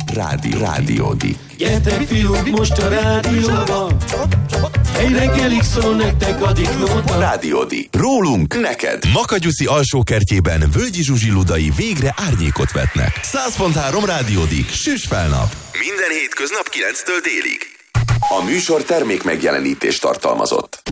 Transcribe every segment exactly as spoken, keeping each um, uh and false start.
Rádió. Rádiódi. Gyertek fiúk, most a rádióban, egy reggelig szól nektek a Diklóta. Rádiódi. Rólunk neked. Makagyuszi alsókertjében Völgyi Zsuzsi Ludai végre árnyékot vetnek. száz pont három Rádiódi. Süss fel nap. Minden hétköznap kilenctől délig. A műsor termék megjelenítést tartalmazott.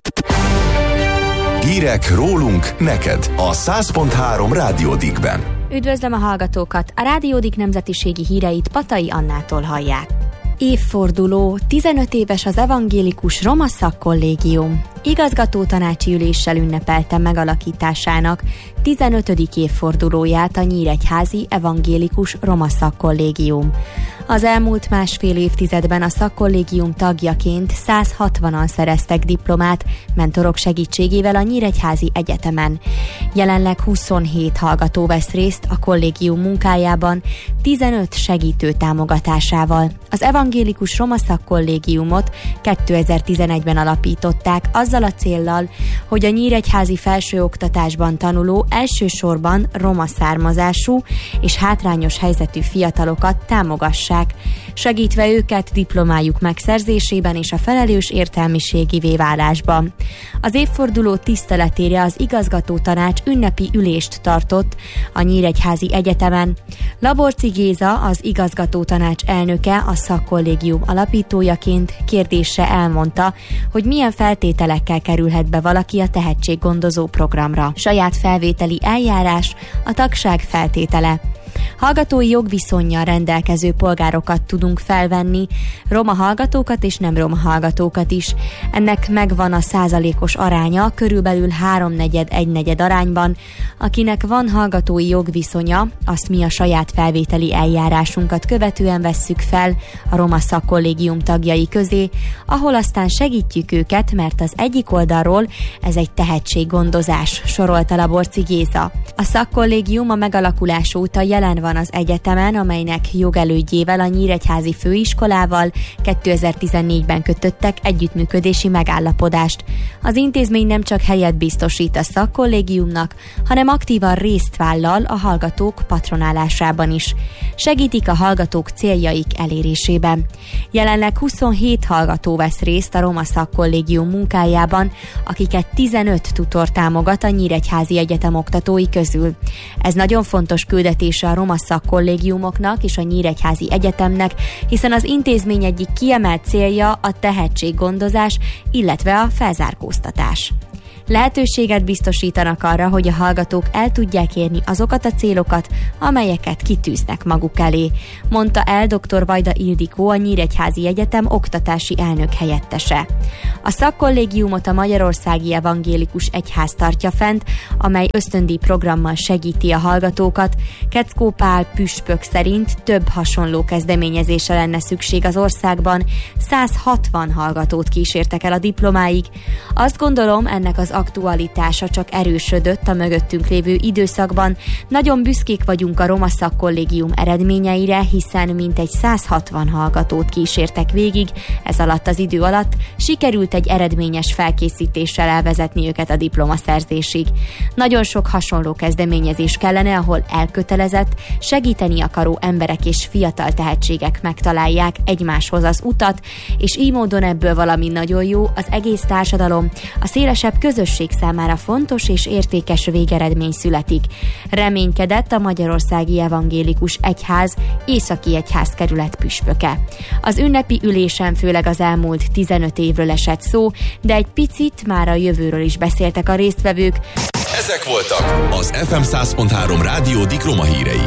Hírek rólunk neked a száz pont három Rádiódikben. Üdvözlöm a hallgatókat! A Rádiódik nemzetiségi híreit Patai Annától hallják. Évforduló, tizenöt éves az Evangélikus Roma Szakkollégium. Igazgatótanácsi üléssel ünnepelte megalakításának tizenötödik évfordulóját a Nyíregyházi Evangélikus Roma Szakkollégium. Az elmúlt másfél évtizedben a szakkollégium tagjaként száz hatvanan szereztek diplomát mentorok segítségével a Nyíregyházi Egyetemen. Jelenleg huszonhét hallgató vesz részt a kollégium munkájában, tizenöt segítő támogatásával. Az Evangélikus Roma Szakkollégiumot kétezer-tizenegyben alapították azzal a céllal, hogy a nyíregyházi felsőoktatásban tanuló elsősorban roma származású és hátrányos helyzetű fiatalokat támogassák, segítve őket diplomájuk megszerzésében és a felelős értelmiségivé válásban. Az évforduló tiszteletére az igazgatótanács ünnepi ülést tartott a Nyíregyházi Egyetemen. Laborci Géza, az igazgatótanács elnöke, a szakkollégium alapítójaként kérdésre elmondta, hogy milyen feltételekkel kerülhet be valaki a tehetséggondozó programra. Saját felvételi eljárás a tagság feltétele. Hallgatói jogviszonnyal rendelkező polgárokat tudunk felvenni, roma hallgatókat és nem roma hallgatókat is. Ennek megvan a százalékos aránya, körülbelül háromnegyed egynegyed arányban. Akinek van hallgatói jogviszonya, azt mi a saját felvételi eljárásunkat követően vesszük fel a Roma Szakkollégium tagjai közé, ahol aztán segítjük őket, mert az egyik oldalról ez egy tehetséggondozás, sorolta Laborci Géza. A szakkollégium a megalakulás óta jelen van az egyetemen, amelynek jogelődjével a Nyíregyházi Főiskolával kétezer-tizennégyben kötöttek együttműködési megállapodást. Az intézmény nem csak helyet biztosít a szakkollégiumnak, hanem aktívan részt vállal a hallgatók patronálásában is. Segítik a hallgatók céljaik elérésében. Jelenleg huszonhét hallgató vesz részt a Roma Szakkollégium munkájában, akiket tizenöt tutor támogat a Nyíregyházi Egyetem oktatói közül. Ez nagyon fontos küldetése a roma szakkollégiumoknak és a Nyíregyházi Egyetemnek, hiszen az intézmény egyik kiemelt célja a tehetséggondozás, illetve a felzárkóztatás. Lehetőséget biztosítanak arra, hogy a hallgatók el tudják érni azokat a célokat, amelyeket kitűznek maguk elé, mondta el dr. Vajda Ildikó, a Nyíregyházi Egyetem oktatási elnök helyettese. A szakkollégiumot a Magyarországi Evangélikus Egyház tartja fent, amely ösztöndíj programmal segíti a hallgatókat. Keckó Pál püspök szerint több hasonló kezdeményezésre lenne szükség az országban, száz hatvan hallgatót kísértek el a diplomáig. Azt gondolom, ennek az aktualitása csak erősödött a mögöttünk lévő időszakban. Nagyon büszkék vagyunk a Roma Szakkollégium eredményeire, hiszen mintegy száz hatvan hallgatót kísértek végig, ez alatt az idő alatt sikerült egy eredményes felkészítéssel elvezetni őket a diplomaszerzésig. Nagyon sok hasonló kezdeményezés kellene, ahol elkötelezett, segíteni akaró emberek és fiatal tehetségek megtalálják egymáshoz az utat, és így módon ebből valami nagyon jó, az egész társadalom, a szélesebb közösség számára fontos és értékes végeredmény születik. Reménykedett a Magyarországi Evangélikus Egyház Északi Egyházkerület püspöke. Az ünnepi ülésen főleg az elmúlt tizenöt évről esett szó, de egy picit már a jövőről is beszéltek a résztvevők. Ezek voltak az ef em száz pont három Rádiódik Roma hírei.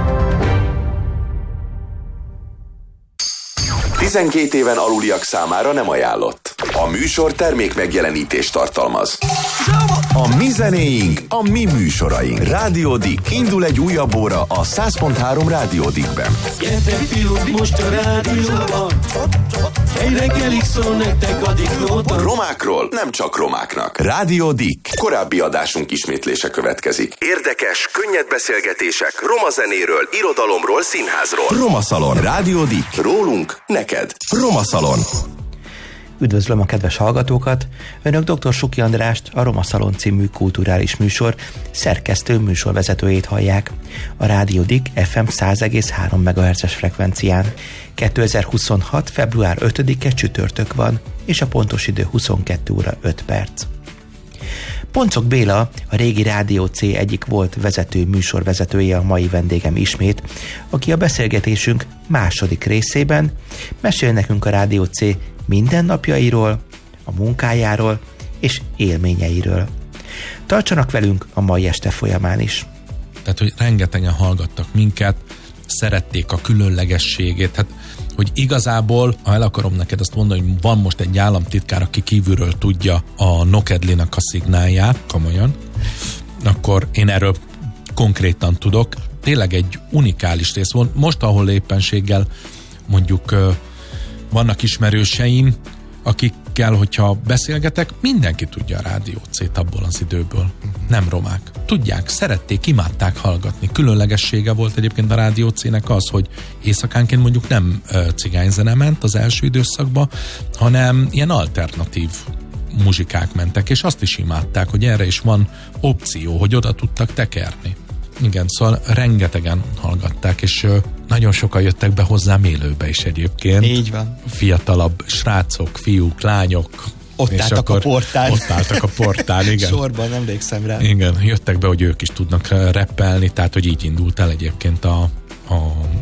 tizenkét éven aluliak számára nem ajánlott. A műsor termék megjelenítést tartalmaz. A mi zenéink, a mi műsoraink. Rádiódik. Indul egy újabb óra a száz pont három Rádiódikben. Gyertek fiúk, most a rádióban, egy reggelig szól nektek a Diklóta. Romákról nem csak romáknak. Rádiódik. Korábbi adásunk ismétlése következik. Érdekes, könnyed beszélgetések roma zenéről, irodalomról, színházról. Roma Szalon. Rádiódik. Rólunk neked. Roma Szalon. Üdvözlöm a kedves hallgatókat! Önök dr. Suki Andrást, a Roma Szalon című kulturális műsor szerkesztő műsorvezetőjét hallják. A Rádiódik ef em száz egész három megahertzes frekvencián. kétezer-huszonhat. február ötödike csütörtök van, és a pontos idő huszonkettő óra öt perc. Poncok Béla, a régi Rádió C egyik volt vezető műsorvezetője a mai vendégem ismét, aki a beszélgetésünk második részében mesél nekünk a Rádió C mindennapjairól, a munkájáról és élményeiről. Tartsanak velünk a mai este folyamán is. Tehát, hogy rengetegen hallgattak minket, szerették a különlegességét, hát, hogy igazából, ha el akarom neked azt mondani, hogy van most egy államtitkár, aki kívülről tudja a Nokedlinak a szignálját, komolyan, akkor én erről konkrétan tudok. Tényleg egy unikális rész volt. Most, ahol éppenséggel mondjuk vannak ismerőseim, akikkel, hogyha beszélgetek, mindenki tudja a Rádió C-t abból az időből. Nem romák. Tudják, szerették, imádták hallgatni. Különlegessége volt egyébként a Rádió C-nek az, hogy éjszakánként mondjuk nem uh, cigányzene ment az első időszakban, hanem ilyen alternatív muzsikák mentek, és azt is imádták, hogy erre is van opció, hogy oda tudtak tekerni. Igen, szóval rengetegen hallgatták, és uh, nagyon sokan jöttek be hozzám élőbe is egyébként. Így van. Fiatalabb srácok, fiúk, lányok. Ott álltak a portán. Ott álltak a portán, igen. Sorban, emlékszem rá. Igen, jöttek be, hogy ők is tudnak rappelni, tehát, hogy így indult el egyébként a, a,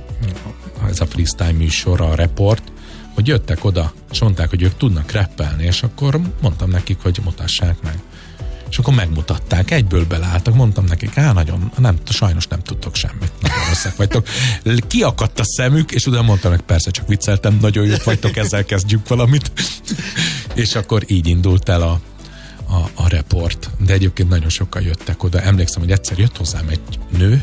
a ez a freestyle műsor, a report, hogy jöttek oda, és mondták, hogy ők tudnak rappelni, és akkor mondtam nekik, hogy mutassák meg. És akkor megmutatták, egyből beleálltak, mondtam nekik, á, nagyon, nem, sajnos nem tudtok semmit, nagyon rosszak vagytok. Kiakadt a szemük, és utána mondtam meg, persze, csak vicceltem, nagyon jók vagytok, ezzel kezdjük valamit. És akkor így indult el a, a, a report. De egyébként nagyon sokan jöttek oda. Emlékszem, hogy egyszer jött hozzám egy nő,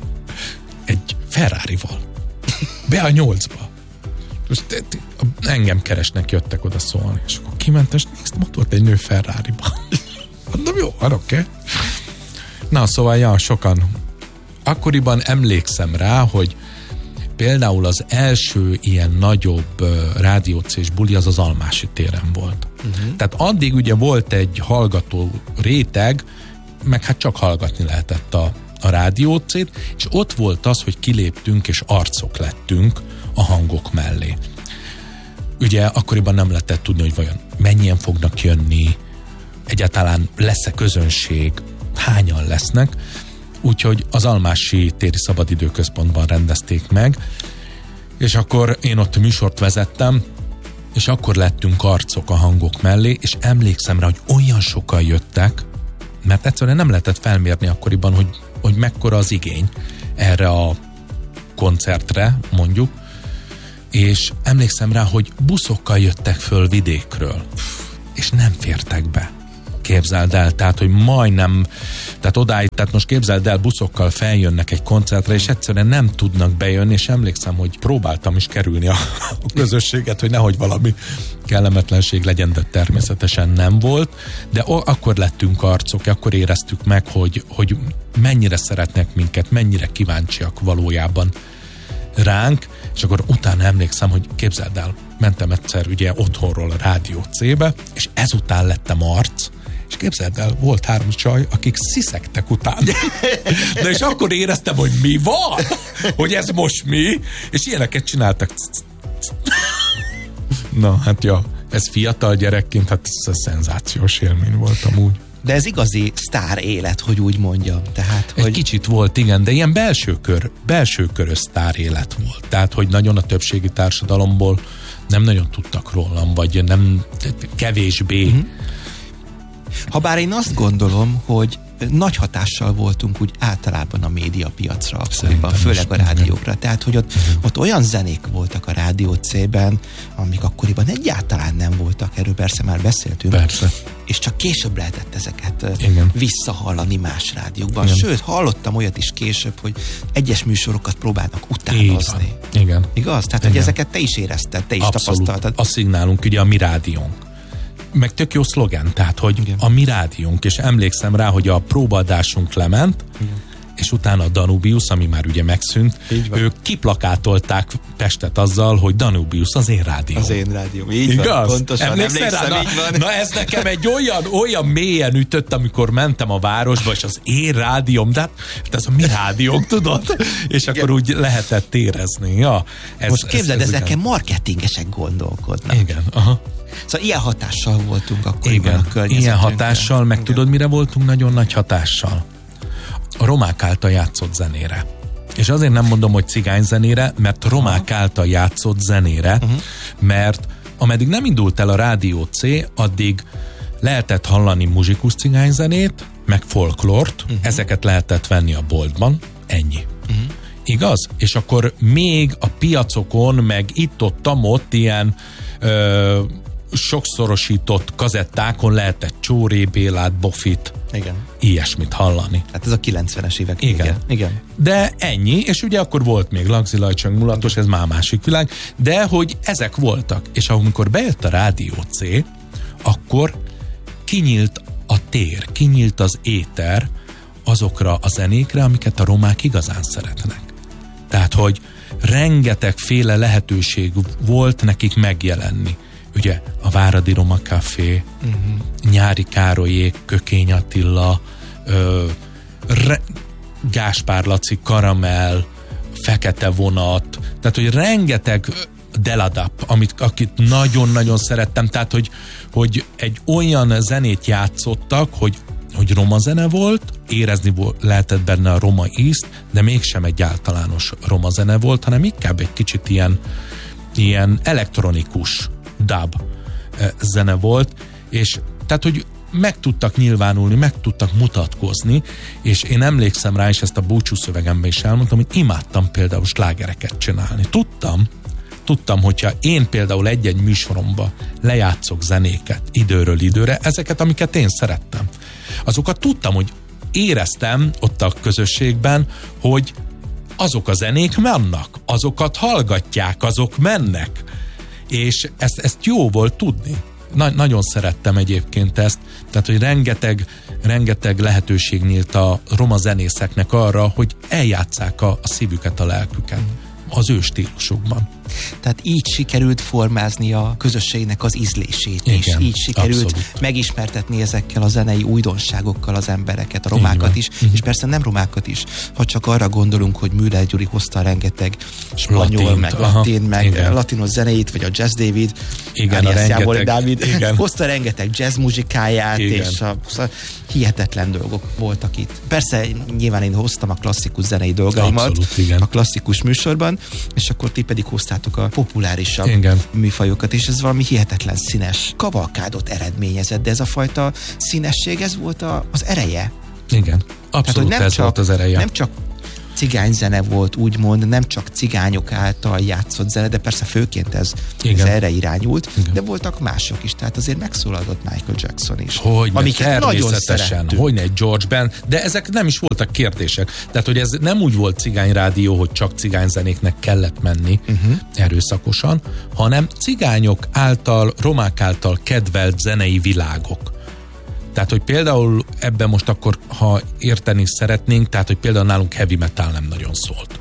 egy Ferrarival. Be a nyolcba. Most engem keresnek, jöttek oda szólni. És akkor kiment, és néztem, ott volt egy nő Ferrariba. Mondom, jó, van, oké. Okay. Na, szóval, ja, sokan. Akkoriban emlékszem rá, hogy például az első ilyen nagyobb uh, Rádió C-s buli az az Almási téren volt. Uh-huh. Tehát addig ugye volt egy hallgató réteg, meg hát csak hallgatni lehetett a, a Rádió C-t, és ott volt az, hogy kiléptünk és arcok lettünk a hangok mellé. Ugye akkoriban nem lehetett tudni, hogy vajon mennyien fognak jönni, egyáltalán lesz-e közönség, hányan lesznek, úgyhogy az Almási téri szabadidőközpontban rendezték meg, és akkor én ott műsort vezettem, és akkor lettünk arcok a hangok mellé, és emlékszem rá, hogy olyan sokan jöttek, mert egyszerűen nem lehetett felmérni akkoriban, hogy, hogy mekkora az igény erre a koncertre, mondjuk, és emlékszem rá, hogy buszokkal jöttek föl vidékről, és nem fértek be. Képzeld el, tehát, hogy majdnem, tehát odáig, tehát most képzeld el, buszokkal feljönnek egy koncertre, és egyszerűen nem tudnak bejönni, és emlékszem, hogy próbáltam is kerülni a, a közösséget, hogy nehogy valami kellemetlenség legyen, de természetesen nem volt, de akkor lettünk arcok, akkor éreztük meg, hogy, hogy mennyire szeretnek minket, mennyire kíváncsiak valójában ránk, és akkor utána emlékszem, hogy képzeld el, mentem egyszer ugye otthonról a Rádió C-be, és ezután lettem arc, és képzeld el, volt három csaj, akik sziszegtek utána. De és akkor éreztem, hogy mi van? Hogy ez most mi? És ilyeneket csináltak. Na, hát ja, ez fiatal gyerekként, hát ez a szenzációs élmény volt amúgy. De ez igazi sztár élet, hogy úgy mondjam. Tehát, egy hogy... kicsit volt, igen, de ilyen belső kör, belső körös sztár élet volt. Tehát, hogy nagyon a többségi társadalomból nem nagyon tudtak rólam, vagy nem kevésbé. Uh-huh. Habár én azt gondolom, hogy nagy hatással voltunk úgy általában a médiapiacra akkoriban, főleg a rádiókra. Tehát, hogy ott, ott olyan zenék voltak a Rádió C-ben, amik akkoriban egyáltalán nem voltak, erről persze már beszéltünk. Persze. És csak később lehetett ezeket Igen. visszahallani más rádiókban. Igen. Sőt, hallottam olyat is később, hogy egyes műsorokat próbálnak utánozni. Igen. Igaz? Tehát, Igen. hogy ezeket te is érezted, te is abszolút tapasztaltad. A szignálunk, ugye a mi rádiónk. Meg tök jó szlogen, tehát, hogy igen. a mi rádiónk, és emlékszem rá, hogy a próbaadásunk lement, igen. és utána a Danubius, ami már ugye megszűnt, ők kiplakátolták Pestet azzal, hogy Danubius az én rádióm. Az én rádióm, így igaz? van, pontosan, emlékszem, emlékszem, na, így van. Na ez nekem egy olyan, olyan mélyen ütött, amikor mentem a városba, és az én rádióm, de hát ez a mi rádiónk, tudod? És igen. Akkor úgy lehetett érezni. Ja, ez, most képzeld, ez, ez ezeken marketingesek gondolkodnak. Igen, aha. Szóval ilyen hatással voltunk akkor. Igen, a ilyen hatással, meg igen. Tudod, mire voltunk nagyon nagy hatással? A romák által játszott zenére. És azért nem mondom, hogy cigány zenére, mert romák által játszott zenére, uh-huh. mert ameddig nem indult el a Rádió C, addig lehetett hallani muzsikus cigányzenét, meg folklort, uh-huh. ezeket lehetett venni a boltban, ennyi. Uh-huh. Igaz? És akkor még a piacokon, meg itt-ott-ott ilyen ö, sokszorosított kazettákon lehetett Csóré Bélát, Bofit, igen. ilyesmit hallani. Hát ez a kilencvenes évek. Igen. Igen. Igen. De ennyi, és ugye akkor volt még Lagzi, Lajcsang, Mulatos, ez már másik világ, de hogy ezek voltak. És amikor bejött a Rádió C, akkor kinyílt a tér, kinyílt az éter azokra a zenékre, amiket a romák igazán szeretnek. Tehát, hogy rengetegféle lehetőség volt nekik megjelenni. Ugye a Váradi Roma Café, uh-huh. Nyári Károlyék, Kökény Attila, ö, re, Gáspár Laci, Karamell, Fekete Vonat, tehát, hogy rengeteg Deladap, amit, akit nagyon-nagyon szerettem, tehát, hogy, hogy egy olyan zenét játszottak, hogy, hogy roma zene volt, érezni volt, lehetett benne a roma ízt, de mégsem egy általános roma zene volt, hanem inkább egy kicsit ilyen, ilyen elektronikus dub zene volt, és tehát, hogy meg tudtak nyilvánulni, meg tudtak mutatkozni, és én emlékszem rá, és ezt a búcsúszövegemben is elmondtam, hogy imádtam például slágereket csinálni. Tudtam, tudtam, hogyha én például egy-egy műsoromba lejátszok zenéket időről időre, ezeket, amiket én szerettem, azokat tudtam, hogy éreztem ott a közösségben, hogy azok a zenék mennek, azokat hallgatják, azok mennek, és ezt, ezt jó volt tudni. Na, nagyon szerettem egyébként ezt, tehát, hogy rengeteg, rengeteg lehetőség nyílt a roma zenészeknek arra, hogy eljátsszák a, a szívüket, a lelküket az ő stílusukban. Tehát így sikerült formázni a közösségnek az ízlését, igen, és így sikerült abszolút megismertetni ezekkel a zenei újdonságokkal az embereket, a romákat is, uh-huh. és persze nem romákat is, ha csak arra gondolunk, hogy Müller Gyuri hozta rengeteg spanyol, Latint, meg aha, latin, meg igen. latinos zeneit, vagy a Jazz David, igen, a rengeteg, Dávid, igen. hozta rengeteg jazz muzsikáját, igen. és a, a hihetetlen dolgok voltak itt. Persze nyilván én hoztam a klasszikus zenei dolgaimat abszolút, a klasszikus műsorban, és akkor ti pedig hoztátok a populárisabb igen. műfajokat, és ez valami hihetetlen színes kavalkádot eredményezett, de ez a fajta színesség, ez volt a, az ereje. Igen, abszolút Tehát, ez csak, volt az ereje. Nem csak cigányzene volt, úgymond, nem csak cigányok által játszott zene, de persze főként ez, ez erre irányult, igen. de voltak mások is, tehát azért megszólaltott Michael Jackson is. Hogyne, természetesen, hogyne egy George Ben, de ezek nem is voltak kérdések. Tehát, hogy ez nem úgy volt cigányrádió, hogy csak cigányzenéknek kellett menni uh-huh. erőszakosan, hanem cigányok által, romák által kedvelt zenei világok. Tehát, hogy például ebben most akkor, ha érteni szeretnénk, tehát, hogy például nálunk heavy metal nem nagyon szólt.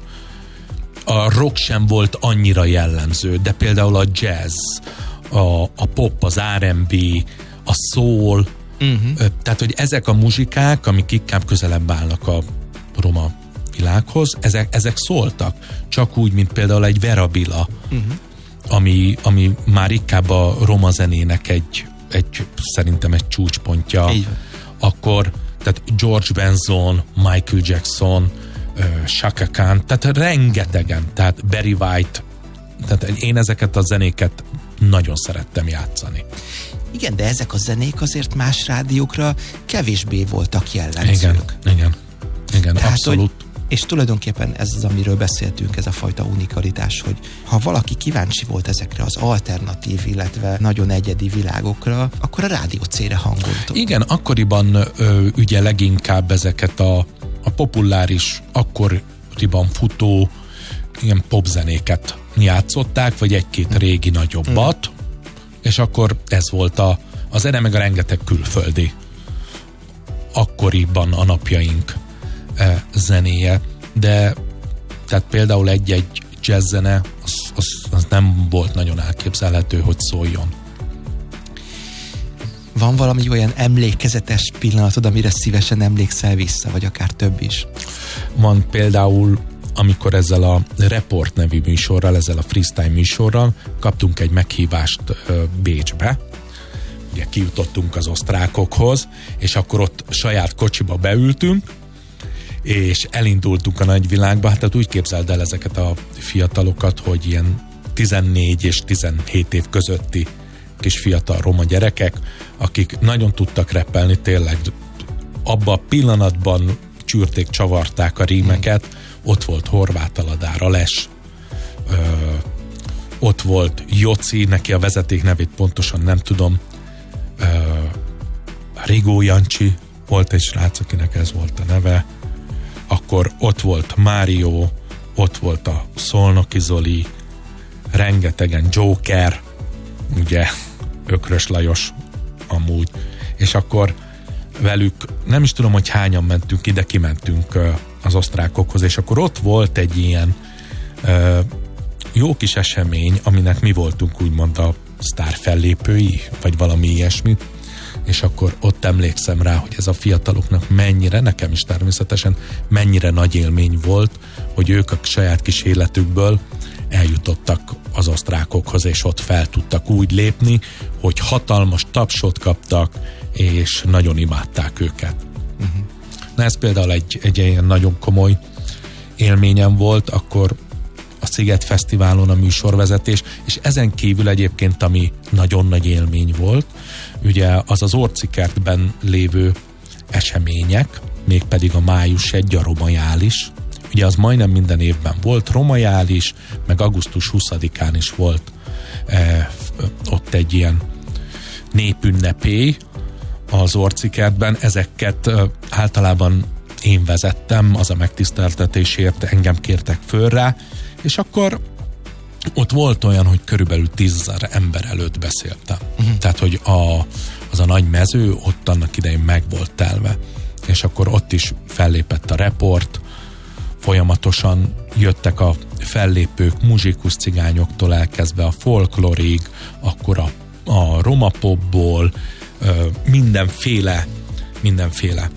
A rock sem volt annyira jellemző, de például a jazz, a, a pop, az er and bé, a soul, uh-huh. tehát, hogy ezek a muzsikák, amik inkább közelebb állnak a roma világhoz, ezek, ezek szóltak. Csak úgy, mint például egy Vera Bila, uh-huh. ami, ami már inkább a roma zenének egy egy, szerintem egy csúcspontja, akkor tehát George Benson, Michael Jackson, uh, Chaka Khan, tehát rengetegen, tehát Barry White, tehát én ezeket a zenéket nagyon szerettem játszani. Igen, de ezek a zenék azért más rádiókra kevésbé voltak jellemzők. Igen, igen, igen, tehát, abszolút. Hogy, és tulajdonképpen ez az, amiről beszéltünk, ez a fajta unikalitás, hogy ha valaki kíváncsi volt ezekre az alternatív, illetve nagyon egyedi világokra, akkor a Rádió C-re hangoltuk. Igen, akkoriban ö, ugye leginkább ezeket a, a populáris, akkoriban futó ilyen popzenéket játszották, vagy egy-két hmm. régi nagyobbat, hmm. és akkor ez volt a, a zene, meg a rengeteg külföldi akkoriban a napjaink e, zenéje, de tehát például egy-egy jazzzene az, az, az nem volt nagyon elképzelhető, hogy szóljon. Van valami olyan emlékezetes pillanatod, amire szívesen emlékszel vissza, vagy akár több is? Van például, amikor ezzel a Report nevű műsorral, ezzel a freestyle műsorral kaptunk egy meghívást ö, Bécsbe. Ugye kijutottunk az osztrákokhoz, és akkor ott saját kocsiba beültünk, és elindultunk a nagyvilágba. Hát úgy képzeld el ezeket a fiatalokat, hogy ilyen tizennégy és tizenhét év közötti kis fiatal roma gyerekek, akik nagyon tudtak rappelni, tényleg abban a pillanatban csűrték, csavarták a rímeket. Ott volt Horváth Aladár, Ales, ö, ott volt Joci, neki a vezeték nevét pontosan nem tudom, ö, Rigó Jancsi volt egy srác, akinek ez volt a neve, akkor ott volt Mário, ott volt a Szolnoki Zoli, rengetegen Joker, ugye Ökrös Lajos amúgy, és akkor velük, nem is tudom, hogy hányan mentünk ide, kimentünk az osztrákokhoz, és akkor ott volt egy ilyen ö, jó kis esemény, aminek mi voltunk úgymond a sztár fellépői, vagy valami ilyesmi, és akkor ott emlékszem rá, hogy ez a fiataloknak mennyire, nekem is természetesen, mennyire nagy élmény volt, hogy ők a saját kis életükből eljutottak az osztrákokhoz, és ott fel tudtak úgy lépni, hogy hatalmas tapsot kaptak, és nagyon imádták őket. Uh-huh. Na ez például egy, egy ilyen nagyon komoly élményem volt, akkor a Sziget Fesztiválon a műsorvezetés, és ezen kívül egyébként, ami nagyon nagy élmény volt, ugye az az Orcikertben lévő események, mégpedig a május elseje, a Romajális. Ugye az majdnem minden évben volt Romajális, meg augusztus huszadikán is volt eh, ott egy ilyen népünnepély az Orcikertben. Ezeket eh, általában én vezettem, az a megtiszteltetésért engem kértek föl rá, és akkor ott volt olyan, hogy körülbelül tízezer ember előtt beszéltem. Uh-huh. Tehát, hogy a, az a nagy mező ott annak idején meg volt telve. És akkor ott is fellépett a Report, folyamatosan jöttek a fellépők, muzsikus cigányoktól elkezdve a folklorig, akkor a, a roma popból, mindenféle, mindenféle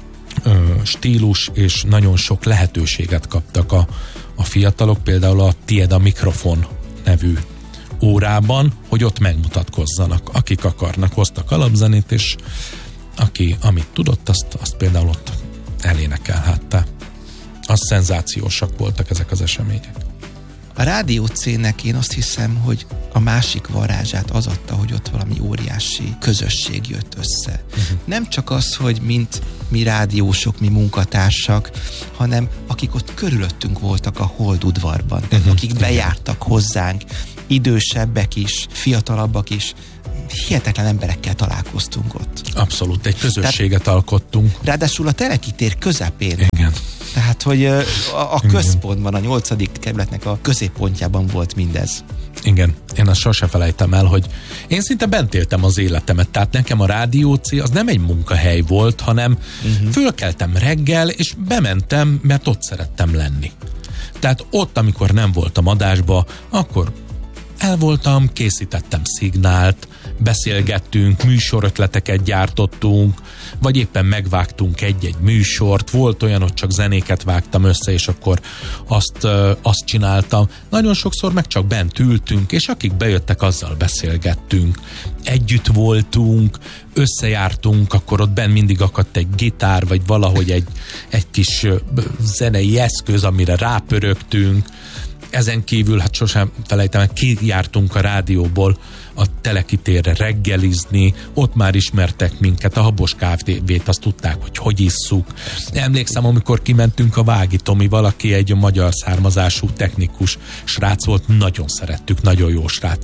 stílus, és nagyon sok lehetőséget kaptak a, a fiatalok, például a Tied a Mikrofon nevű órában, hogy ott megmutatkozzanak. Akik akarnak, hoztak alapzenét, és aki amit tudott, azt, azt például ott elénekelhette. Az szenzációsak voltak ezek az események. A Rádió C-nek én azt hiszem, hogy a másik varázsát az adta, hogy ott valami óriási közösség jött össze. Uh-huh. Nem csak az, hogy mint mi rádiósok, mi munkatársak, hanem akik ott körülöttünk voltak a Holdudvarban, uh-huh. akik bejártak hozzánk, idősebbek is, fiatalabbak is, hihetetlen emberekkel találkoztunk ott. Abszolút, egy közösséget Tehát, alkottunk. Ráadásul a Teleki tér közepén. Igen. Tehát, hogy a, a központban, a nyolcadik kerületnek a középpontjában volt mindez. Igen, én azt sose felejtem el, hogy én szinte bent éltem az életemet, tehát nekem a Rádió C az nem egy munkahely volt, hanem uh-huh. fölkeltem reggel, és bementem, mert ott szerettem lenni. Tehát ott, amikor nem voltam adásba, akkor el voltam, készítettem szignált, beszélgettünk, műsorötleteket gyártottunk, vagy éppen megvágtunk egy-egy műsort. Volt olyan, hogy csak zenéket vágtam össze, és akkor azt, azt csináltam. Nagyon sokszor meg csak bent ültünk, és akik bejöttek, azzal beszélgettünk. Együtt voltunk, összejártunk, akkor ott benn mindig akadt egy gitár, vagy valahogy egy, egy kis zenei eszköz, amire rápörögtünk. Ezen kívül, hát sosem felejtem, kijártunk a rádióból a Teleki térre reggelizni, ott már ismertek minket, a Habos kávét, azt tudták, hogy hogy isszuk. Emlékszem, amikor kimentünk a Vági Tomi, valaki egy magyar származású technikus srác volt, nagyon szerettük, nagyon jó srác.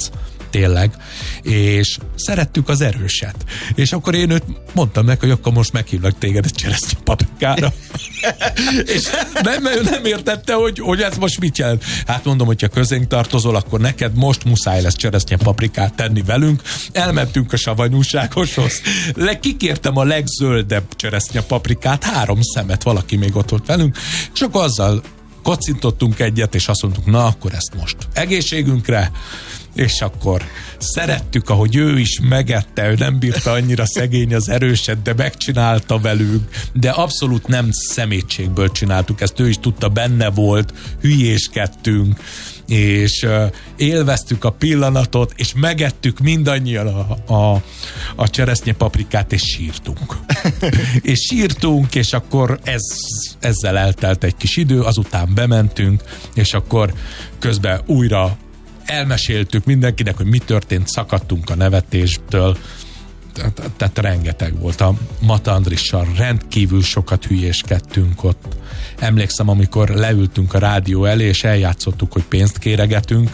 tényleg, és szerettük az erőset. És akkor én őt mondtam neki, hogy akkor most meghívlak téged egy cseresznye paprikára. És nem, nem értette, hogy, hogy ez most mit jelent. Hát mondom, hogyha közénk tartozol, akkor neked most muszáj lesz cseresznye paprikát tenni velünk. Elmentünk a savanyúságoshoz. Le, kikértem a legzöldebb cseresznye paprikát, három szemet, valaki még ott volt velünk, és akkor azzal kocintottunk egyet, és azt mondtuk, na akkor ezt most egészségünkre, és akkor szerettük, ahogy ő is megette, ő nem bírta annyira szegény az erőset, de megcsinálta velünk, de abszolút nem szemétségből csináltuk ezt, ő is tudta, benne volt, hülyéskedtünk, és uh, élveztük a pillanatot, és megettük mindannyian a, a, a cseresznye paprikát, és sírtunk. és sírtunk, és akkor ez, ezzel eltelt egy kis idő, azután bementünk, és akkor közben újra elmeséltük mindenkinek, hogy mi történt, szakadtunk a nevetéstől, tehát, tehát rengeteg volt. A Mata Andrissal rendkívül sokat hülyéskedtünk ott. Emlékszem, amikor leültünk a rádió elé, és eljátszottuk, hogy pénzt kéregetünk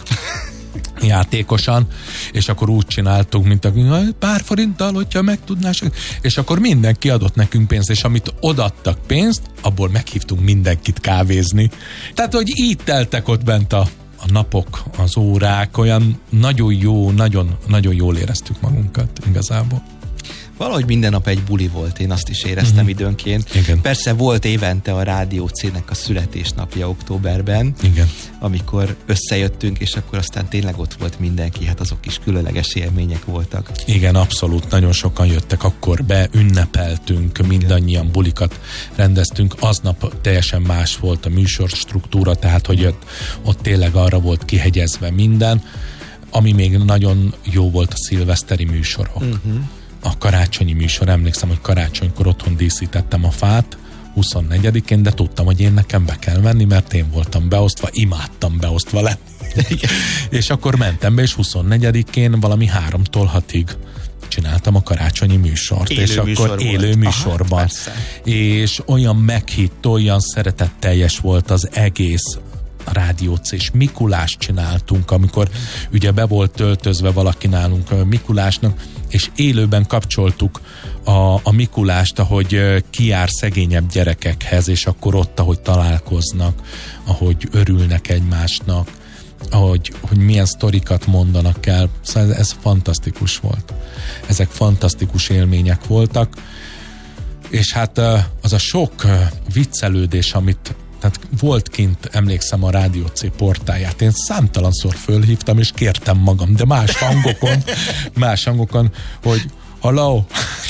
játékosan, és akkor úgy csináltuk, mint a pár forinttal, hogyha megtudnás, és akkor mindenki adott nekünk pénzt, és amit odaadtak pénzt, abból meghívtunk mindenkit kávézni. Tehát, hogy így teltek ott bent a a napok, az órák, olyan nagyon jó, nagyon, nagyon jól éreztük magunkat igazából. Valahogy minden nap egy buli volt, én azt is éreztem uh-huh. időnként. Igen. Persze volt évente a Rádió C-nek a születésnapja októberben, igen. amikor összejöttünk, és akkor aztán tényleg ott volt mindenki, hát azok is különleges élmények voltak. Igen, abszolút, nagyon sokan jöttek, akkor be ünnepeltünk, mindannyian bulikat rendeztünk, aznap teljesen más volt a műsor struktúra, tehát hogy ott, ott tényleg arra volt kihegyezve minden, ami még nagyon jó volt a szilveszteri műsorok. Uh-huh. A karácsonyi műsor, emlékszem, hogy karácsonykor otthon díszítettem a fát huszonnegyedikén, de tudtam, hogy én nekem be kell menni, mert én voltam beosztva, imádtam beosztva lenni. És akkor mentem be, és huszonnegyedikén valami háromtól hatig csináltam a karácsonyi műsort. Élő és műsor akkor élő volt. műsorban. Aha, és olyan meghitt, olyan szeretetteljes volt az egész Rádió C, és Mikulást csináltunk, amikor ugye be volt töltözve valaki nálunk a Mikulásnak, és élőben kapcsoltuk a, a Mikulást, ahogy kijár szegényebb gyerekekhez, és akkor ott, ahogy találkoznak, ahogy örülnek egymásnak, ahogy hogy milyen sztorikat mondanak el. Szóval ez, ez fantasztikus volt. Ezek fantasztikus élmények voltak, és hát az a sok viccelődés, amit tehát volt kint, emlékszem, a Rádió C portáját. Én számtalanszor fölhívtam, és kértem magam, de más hangokon, más hangokon, hogy halló,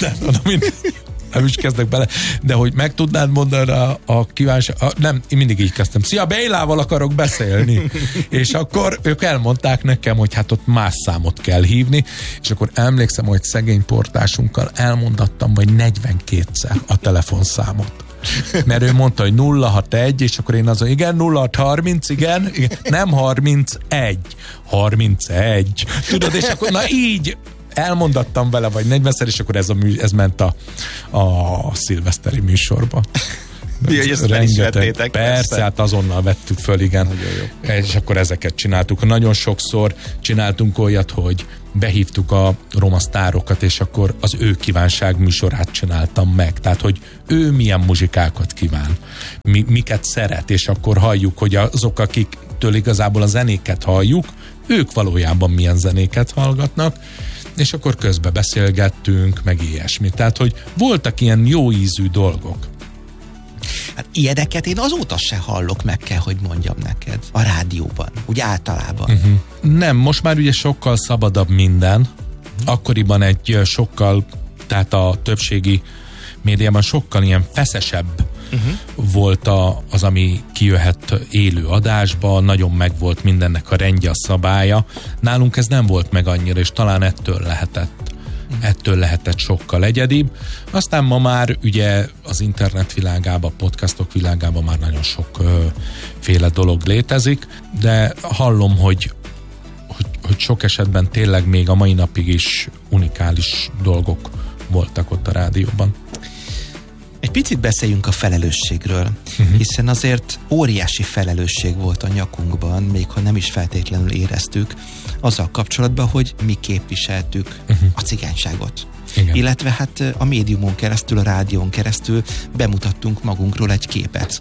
nem is kezdek bele, de hogy meg tudnád mondani a, a kívánság, a, nem, én mindig így kezdtem, szia, Bélával akarok beszélni, és akkor ők elmondták nekem, hogy hát ott más számot kell hívni, és akkor emlékszem, hogy szegény portásunkkal elmondattam, vagy negyvenkétszer a telefonszámot. Mert ő mondta, hogy nulla hatvanegy, és akkor én azon, igen, nulla hatszázharminc, igen, igen, nem harmincegy, harmincegy. Tudod, és akkor na így elmondattam vele, vagy negyvenszer, és akkor ez, a mű, ez ment a, a szilveszteri műsorba. Mi, hogy ezt rengeteg, persze, persze, hát azonnal vettük föl, igen. És akkor ezeket csináltuk. Nagyon sokszor csináltunk olyat, hogy behívtuk a roma sztárokat, és akkor az ő kívánság műsorát csináltam meg. Tehát, hogy ő milyen muzsikákat kíván, mi, miket szeret, és akkor halljuk, hogy azok, akiktől igazából a zenéket halljuk, ők valójában milyen zenéket hallgatnak, és akkor közbe beszélgettünk, meg ilyesmi. Tehát, hogy voltak ilyen jó ízű dolgok. Hát ilyeneket én azóta se hallok, meg kell, hogy mondjam neked. A rádióban, úgy általában. Uh-huh. Nem, most már ugye sokkal szabadabb minden. Uh-huh. Akkoriban egy sokkal, tehát a többségi médiában sokkal ilyen feszesebb uh-huh. volt a, az, ami kijöhet élő adásba, nagyon meg volt mindennek a rendje, a szabálya. Nálunk ez nem volt meg annyira, és talán ettől lehetett ettől lehetett sokkal egyedibb. Aztán ma már ugye az internet világában, podcastok világában már nagyon sokféle dolog létezik, de hallom, hogy, hogy, hogy sok esetben tényleg még a mai napig is unikális dolgok voltak ott a rádióban. Egy Picit beszéljünk a felelősségről, uh-huh. hiszen azért óriási felelősség volt a nyakunkban, még ha nem is feltétlenül éreztük, azzal kapcsolatban, hogy mi képviseltük uh-huh. a cigányságot. Igen. Illetve hát a médiumon keresztül, a rádión keresztül bemutattunk magunkról egy képet.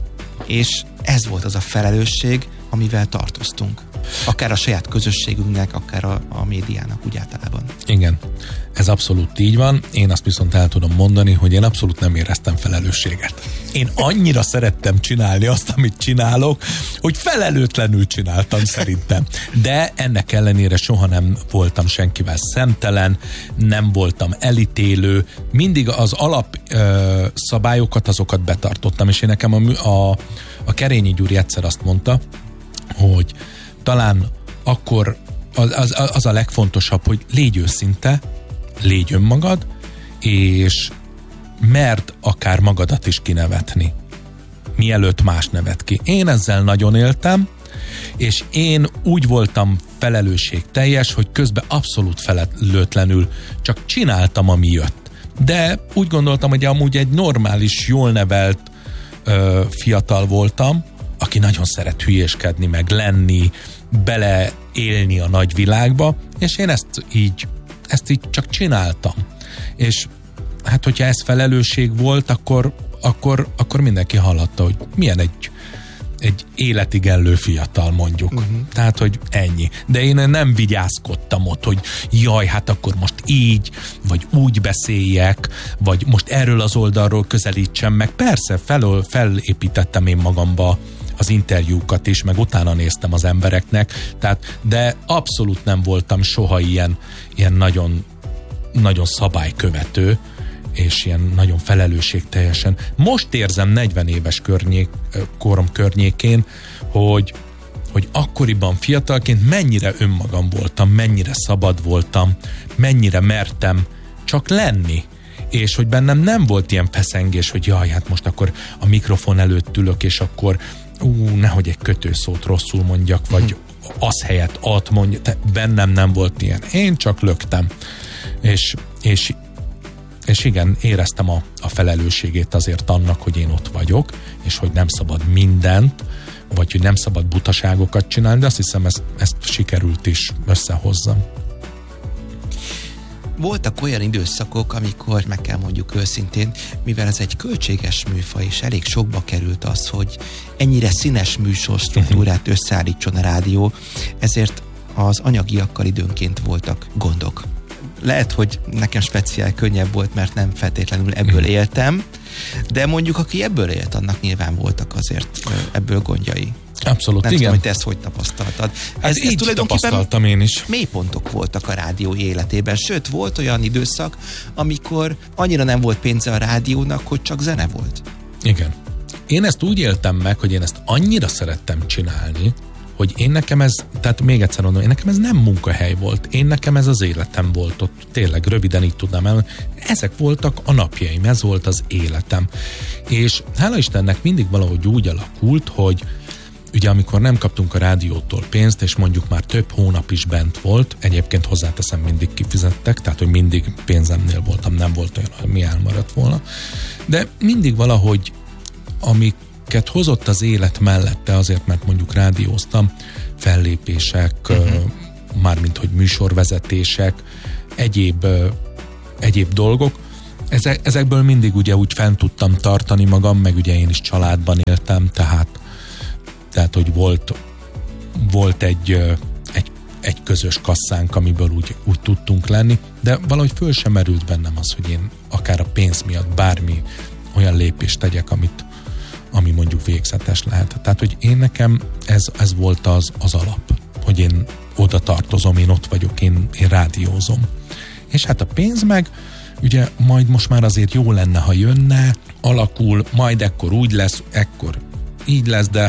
És ez volt az a felelősség, amivel tartoztunk. Akár a saját közösségünknek, akár a, a médiának úgy általában. Igen, ez abszolút így van. Én azt viszont el tudom mondani, hogy én abszolút nem éreztem felelősséget. Én annyira szerettem csinálni azt, amit csinálok, hogy felelőtlenül csináltam szerintem. De ennek ellenére soha nem voltam senkivel szemtelen, nem voltam elítélő, mindig az alap ö, szabályokat, azokat betartottam, és én nekem a, a, a Kerényi Gyuri egyszer azt mondta, hogy talán akkor az, az, az a legfontosabb, hogy légy őszinte, légy önmagad, és merd akár magadat is kinevetni, mielőtt más nevet ki. Én ezzel nagyon éltem, és én úgy voltam felelősségteljes, hogy közben abszolút felelőtlenül csak csináltam, ami jött. De úgy gondoltam, hogy amúgy egy normális, jól nevelt ö, fiatal voltam, aki nagyon szeret hülyéskedni, meg lenni, beleélni a nagyvilágba, és én ezt így, ezt így csak csináltam. És hát, hogyha ez felelősség volt, akkor, akkor, akkor mindenki hallatta, hogy milyen egy, egy életigenlő fiatal, mondjuk. Uh-huh. Tehát, hogy ennyi. De én nem vigyázkodtam ott, hogy jaj, hát akkor most így, vagy úgy beszéljek, vagy most erről az oldalról közelítsem meg. Persze, felől, felépítettem én magamba az interjúkat is, meg utána néztem az embereknek, tehát, de abszolút nem voltam soha ilyen, ilyen nagyon, nagyon szabálykövető, és ilyen nagyon felelősségteljesen. Most érzem negyven éves környék, korom környékén, hogy, hogy akkoriban fiatalként mennyire önmagam voltam, mennyire szabad voltam, mennyire mertem csak lenni, és hogy bennem nem volt ilyen feszengés, hogy jaj, hát most akkor a mikrofon előtt ülök, és akkor ú, nehogy egy kötőszót rosszul mondjak, vagy az helyett at mondja, te, bennem nem volt ilyen. Én csak löktem. És, és, és igen, éreztem a, a felelősségét azért annak, hogy én ott vagyok, és hogy nem szabad mindent, vagy hogy nem szabad butaságokat csinálni, de azt hiszem, ezt, ezt sikerült is összehozzam. Voltak olyan időszakok, amikor, meg kell mondjuk őszintén, mivel ez egy költséges műfaj, és elég sokba került az, hogy ennyire színes műsor struktúrát összeállítson a rádió, ezért az anyagiakkal időnként voltak gondok. Lehet, hogy nekem speciál könnyebb volt, mert nem feltétlenül ebből éltem, de mondjuk aki ebből élt, annak nyilván voltak azért ebből gondjai. Abszolút, nem igen. tudom, hogy te ezt hogy tapasztaltad. Ez, ez így tapasztaltam én is. Mélypontok voltak a rádió életében, sőt, volt olyan időszak, amikor annyira nem volt pénze a rádiónak, hogy csak zene volt. Igen. Én ezt úgy éltem meg, hogy én ezt annyira szerettem csinálni, hogy én nekem ez, tehát még egyszer mondom, én nekem ez nem munkahely volt. Én nekem ez az életem volt ott. Tényleg röviden így tudnám elmondani. Ezek voltak a napjaim, ez volt az életem. És hála Istennek mindig valahogy úgy alakult, hogy ugye amikor nem kaptunk a rádiótól pénzt, és mondjuk már több hónap is bent volt, egyébként hozzáteszem, mindig kifizettek, tehát hogy mindig pénzemnél voltam, nem volt olyan, hogy mi elmaradt volna. De mindig valahogy, amiket hozott az élet mellette, azért, mert mondjuk rádióztam, fellépések, uh-huh. mármint hogy műsorvezetések, egyéb, egyéb dolgok, ezek, ezekből mindig ugye úgy fent tudtam tartani magam, meg ugye én is családban éltem, tehát Tehát, hogy volt, volt egy, egy, egy közös kasszánk, amiből úgy, úgy tudtunk lenni, de valahogy föl sem merült bennem az, hogy én akár a pénz miatt bármi olyan lépést tegyek, amit, ami mondjuk végzetes lehet. Tehát, hogy én nekem ez, ez volt az, az alap, hogy én oda tartozom, én ott vagyok, én, én rádiózom. És hát a pénz meg, ugye majd most már azért jó lenne, ha jönne, alakul, majd ekkor úgy lesz, ekkor így lesz, de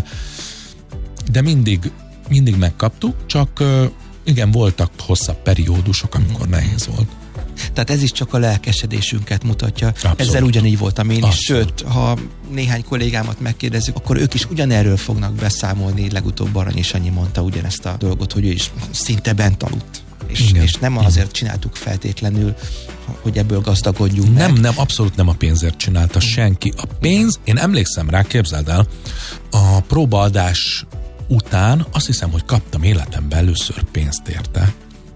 de mindig, mindig megkaptuk, csak igen, voltak hosszabb periódusok, amikor nehéz volt. Tehát ez is csak a lelkesedésünket mutatja. Abszolút. Ezzel ugyanígy voltam én is, Abszolút. sőt, ha néhány kollégámat megkérdezzük, akkor ők is ugyanerről fognak beszámolni. Legutóbb Arany és Annyi mondta ugyanezt a dolgot, hogy ő is szinte bent aludt. És, és nem azért csináltuk feltétlenül, hogy ebből gazdagodjunk Nem, meg. nem, abszolút nem a pénzért csinálta senki. A pénz, én emlékszem rá, képzeld el, a próbaadás után azt hiszem, hogy kaptam életemben először pénzt érte.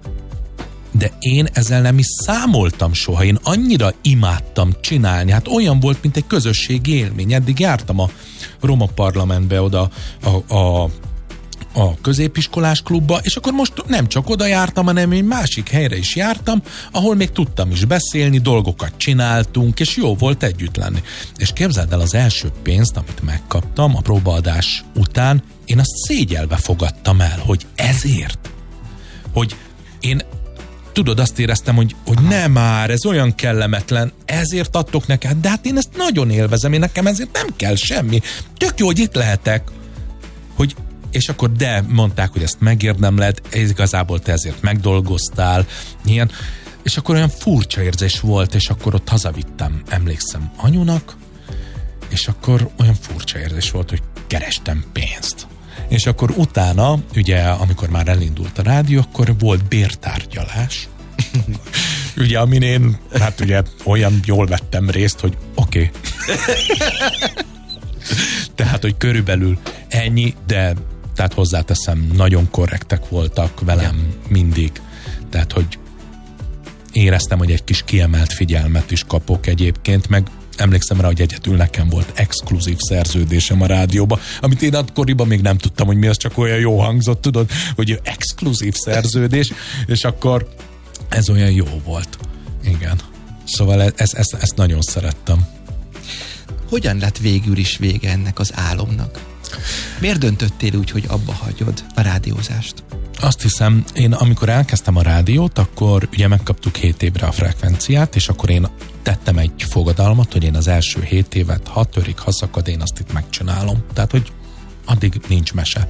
De én ezzel nem is számoltam soha. Én annyira imádtam csinálni. Hát olyan volt, mint egy közösségi élmény. Eddig jártam a Roma Parlamentbe oda a, a, a középiskolás klubba, és akkor most nem csak oda jártam, hanem egy másik helyre is jártam, ahol még tudtam is beszélni, dolgokat csináltunk, és jó volt együtt lenni. És képzeld el, az első pénzt, amit megkaptam a próbaadás után, én azt szégyelve fogadtam el, hogy ezért. Hogy én tudod, azt éreztem, hogy, hogy nem már, ez olyan kellemetlen, ezért adtok neked, de hát én ezt nagyon élvezem, én nekem ezért nem kell semmi. Tök jó, hogy itt lehetek. Hogy, és akkor de mondták, hogy ezt megérdemled, igazából te ezért megdolgoztál, ilyen. És akkor olyan furcsa érzés volt, és akkor ott hazavittem, emlékszem, anyunak, és akkor olyan furcsa érzés volt, hogy kerestem pénzt. És akkor utána, ugye, amikor már elindult a rádió, akkor volt bértárgyalás. Ugye, amin én, hát ugye olyan jól vettem részt, hogy oké. Okay. Tehát, hogy körülbelül ennyi, de tehát hozzáteszem, nagyon korrektek voltak velem ja. mindig. Tehát, hogy éreztem, hogy egy kis kiemelt figyelmet is kapok egyébként, meg emlékszem rá, hogy egyedül nekem volt exkluzív szerződésem a rádióba, amit én akkoriban még nem tudtam, hogy mi az, csak olyan jó hangzott, tudod, hogy exkluzív szerződés, és akkor ez olyan jó volt. Igen. Szóval ezt, ezt, ezt nagyon szerettem. Hogyan lett végül is vége ennek az álomnak? Miért döntöttél úgy, hogy abba hagyod a rádiózást? Azt hiszem, én amikor elkezdtem a rádiót, akkor ugye megkaptuk hét évre a frekvenciát, és akkor én tettem egy fogadalmat, hogy én az első hét évet, ha törik, ha szakad, én azt itt megcsinálom. Tehát, hogy addig nincs mese.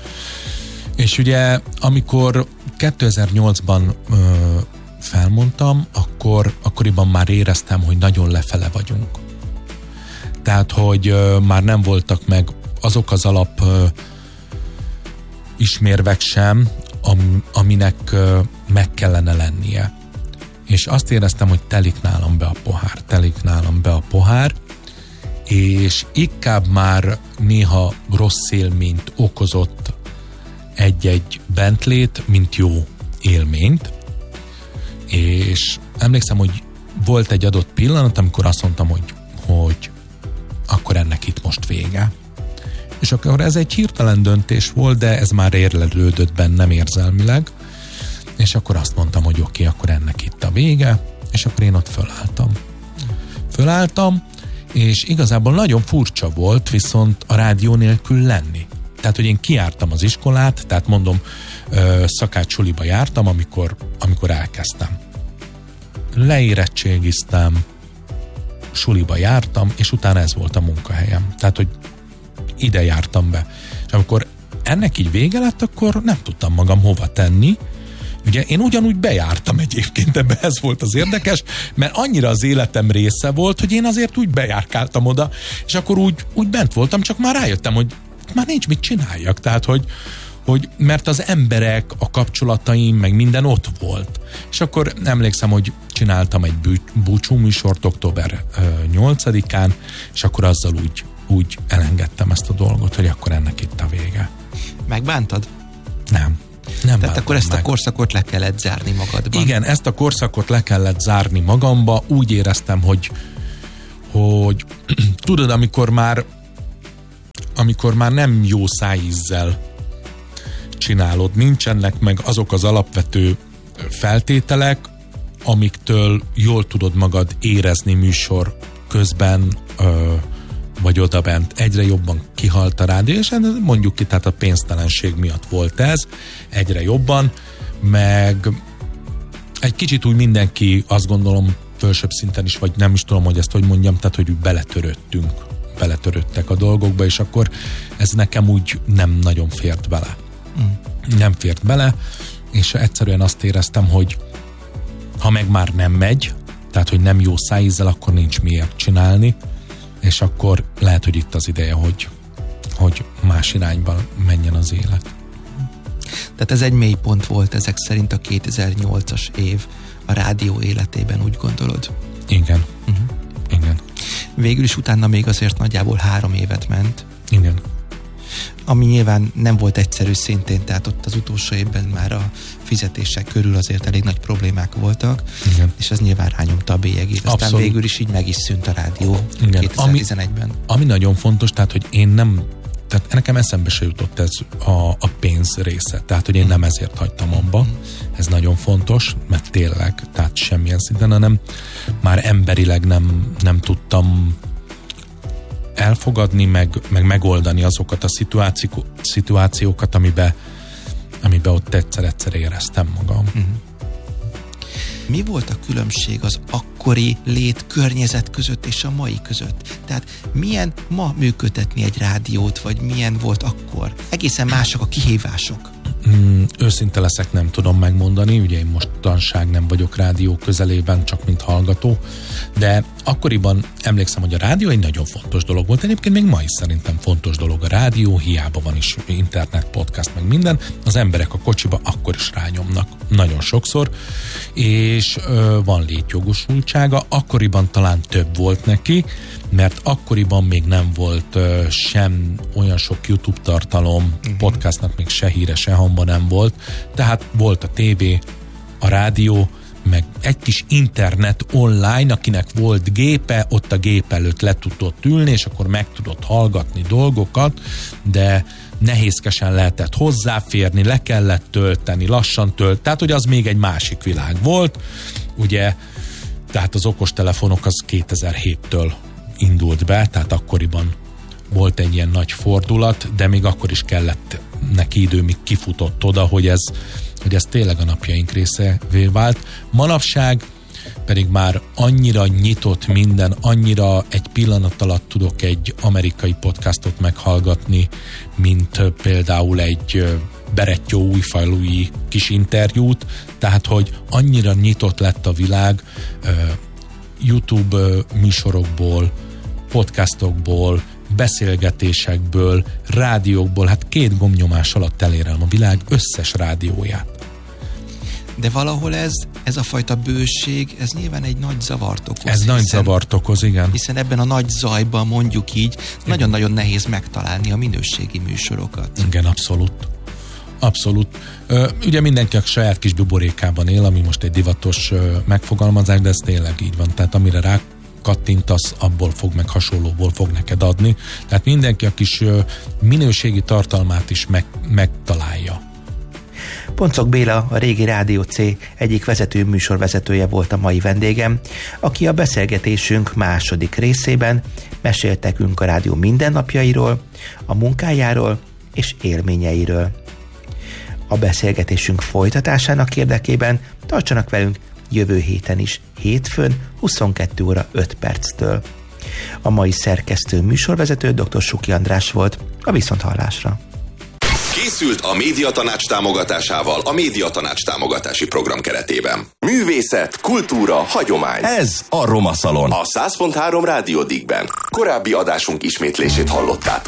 És ugye, amikor kétezer-nyolcban ö, felmondtam, akkor akkoriban már éreztem, hogy nagyon lefele vagyunk. Tehát, hogy ö, már nem voltak meg azok az alap ö, ismérvek sem, am, aminek ö, meg kellene lennie. És azt éreztem, hogy telik nálam be a pohár, telik nálam be a pohár, és inkább már néha rossz élményt okozott egy-egy bentlét, mint jó élményt. És emlékszem, hogy volt egy adott pillanat, amikor azt mondtam, hogy, hogy akkor ennek itt most vége. És akkor ez egy hirtelen döntés volt, de ez már érlelődött bennem érzelmileg, és akkor azt mondtam, hogy oké, okay, akkor ennek itt a vége, és akkor én ott fölálltam. Fölálltam, és igazából nagyon furcsa volt viszont a rádió nélkül lenni. Tehát, hogy én kijártam az iskolát, tehát mondom, szakácssuliba jártam, amikor, amikor elkezdtem. Leérettségiztem, suliba jártam, és utána ez volt a munkahelyem. Tehát, hogy ide jártam be. És amikor ennek így vége lett, akkor nem tudtam magam hova tenni. Ugye én ugyanúgy bejártam egyébként, ebbe ez volt az érdekes, mert annyira az életem része volt, hogy én azért úgy bejárkáltam oda, és akkor úgy, úgy bent voltam, csak már rájöttem, hogy már nincs mit csináljak, tehát hogy, hogy mert az emberek, a kapcsolataim, meg minden ott volt. És akkor emlékszem, hogy csináltam egy bú, búcsú műsort október nyolcadikán, és akkor azzal úgy, úgy elengedtem ezt a dolgot, hogy akkor ennek itt a vége. Megbántad? Nem. Nem Tehát akkor ezt meg. a korszakot le kellett zárni magadban. Igen, ezt a korszakot le kellett zárni magamba. Úgy éreztem, hogy, hogy tudod, amikor már amikor már nem jó szájízzel csinálod, nincsenek meg azok az alapvető feltételek, amiktől jól tudod magad érezni műsor közben, ö, vagy odabent. Egyre jobban kihalt a rádió, és mondjuk ki, tehát a pénztelenség miatt volt ez, egyre jobban, meg egy kicsit úgy mindenki, azt gondolom, felsőbb szinten is, vagy nem is tudom, hogy ezt hogy mondjam, tehát, hogy úgy beletörődtünk, beletörődtek a dolgokba, és akkor ez nekem úgy nem nagyon fért bele. Mm. Nem fért bele, és egyszerűen azt éreztem, hogy ha meg már nem megy, tehát, hogy nem jó szájízzel, akkor nincs miért csinálni, és akkor lehet, hogy itt az ideje, hogy, hogy más irányban menjen az élet. Tehát ez egy mélypont volt ezek szerint a kétezer-nyolcas év a rádió életében, úgy gondolod? Igen. Uh-huh. Igen. Végül is utána még azért nagyjából három évet ment. Igen. Ami nyilván nem volt egyszerű szintén, tehát ott az utolsó évben már a fizetések körül azért elég nagy problémák voltak, igen. és ez nyilván rányomta a bélyegét. Aztán Abszolút. Végül is így meg is szűnt a rádió igen. kétezer-tizenegyben. Ami, ami nagyon fontos, tehát hogy én nem, tehát nekem eszembe se jutott ez a, a pénz része, tehát hogy én nem ezért hagytam abba, ez nagyon fontos, mert tényleg, tehát semmilyen szinten, hanem már emberileg nem, nem tudtam elfogadni, meg, meg megoldani azokat a szituáció, szituációkat, amiben amiben ott egyszer-egyszer éreztem magam. Uh-huh. Mi volt a különbség az akkori létkörnyezet között és a mai között? Tehát milyen ma működtetni egy rádiót, vagy milyen volt akkor? Egészen mások a kihívások. Mm, őszinte leszek, nem tudom megmondani, ugye én mostanság nem vagyok rádió közelében, csak mint hallgató, de akkoriban emlékszem, hogy a rádió egy nagyon fontos dolog volt, egyébként még ma is szerintem fontos dolog a rádió, hiába van is internet, podcast, meg minden, az emberek a kocsiba akkor is rányomnak, nagyon sokszor, és ö, van létjogosultsága, akkoriban talán több volt neki, mert akkoriban még nem volt ö, sem olyan sok YouTube tartalom, uh-huh. podcastnak még se híre, se hamba nem volt, tehát volt a tévé, a rádió, meg egy kis internet online, akinek volt gépe, ott a gép előtt le tudott ülni, és akkor meg tudott hallgatni dolgokat, de nehézkesen lehetett hozzáférni, le kellett tölteni, lassan tölt, tehát hogy az még egy másik világ volt, ugye, tehát az okostelefonok az kétezer-héttől indult be, tehát akkoriban volt egy ilyen nagy fordulat, de még akkor is kellett neki idő, míg kifutott oda, hogy ez, hogy ez tényleg a napjaink részévé vált. Manapság pedig már annyira nyitott minden, annyira egy pillanat alatt tudok egy amerikai podcastot meghallgatni, mint például egy Berettyó újfajlúi kis interjút, tehát hogy annyira nyitott lett a világ YouTube műsorokból, podcastokból, beszélgetésekből, rádiókból, hát két gombnyomás alatt elérem a világ összes rádióját. De valahol ez, ez a fajta bőség, ez nyilván egy nagy zavart okoz. Ez hiszen, nagy zavart okoz, igen. Hiszen ebben a nagy zajban, mondjuk így, igen. nagyon-nagyon nehéz megtalálni a minőségi műsorokat. Igen, abszolút. Abszolút. Ö, ugye mindenki a saját kis buborékában él, ami most egy divatos ö, megfogalmazás, de ez tényleg így van. Tehát amire rá kattintasz, abból fog meg hasonlóból fog neked adni. Tehát mindenki a kis ö, minőségi tartalmát is meg, megtalálja. Poncok Béla, a régi Rádió C egyik vezető műsorvezetője volt a mai vendégem, aki a beszélgetésünk második részében mesélt nekünk a rádió mindennapjairól, a munkájáról és élményeiről. A beszélgetésünk folytatásának érdekében tartsanak velünk jövő héten is, hétfőn huszonkettő óra öt perctől. A mai szerkesztő műsorvezető dr. Suki András volt, a viszonthallásra. Készült a Médiatanács támogatásával a Médiatanács támogatási program keretében. Művészet, kultúra, hagyomány. Ez a Roma Szalon. A száz pont három Rádió Digben. Korábbi adásunk ismétlését hallottátok.